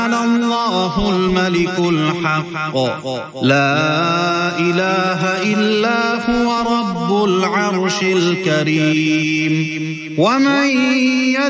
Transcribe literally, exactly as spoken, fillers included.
الله الملك الحق لا إله إلا هو رب العرش الكريم. ومن